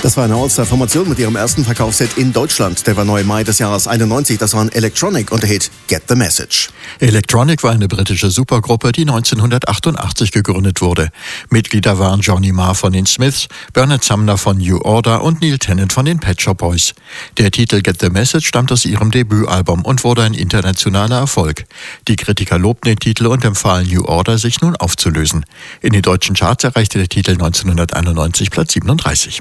Das war eine All-Star-Formation mit ihrem ersten Verkaufshit in Deutschland. Der war neu im Mai des Jahres 91. Das waren Electronic und der Hit Get the Message. Electronic war eine britische Supergruppe, die 1988 gegründet wurde. Mitglieder waren Johnny Marr von den Smiths, Bernard Sumner von New Order und Neil Tennant von den Pet Shop Boys. Der Titel Get the Message stammt aus ihrem Debütalbum und wurde ein internationaler Erfolg. Die Kritiker lobten den Titel und empfahlen New Order, sich nun aufzulösen. In den deutschen Charts erreichte der Titel 1991 Platz 37.